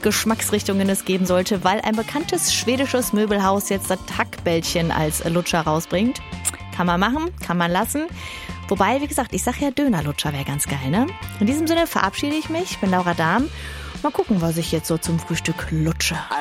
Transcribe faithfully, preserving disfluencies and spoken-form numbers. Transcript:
Geschmacksrichtungen es geben sollte, weil ein bekanntes schwedisches Möbelhaus jetzt das Hackbällchen als Lutscher rausbringt. Kann man machen, kann man lassen. Wobei, wie gesagt, ich sage ja, Dönerlutscher wäre ganz geil, ne? In diesem Sinne verabschiede ich mich. Ich bin Laura Dahm. Mal gucken, was ich jetzt so zum Frühstück lutsche.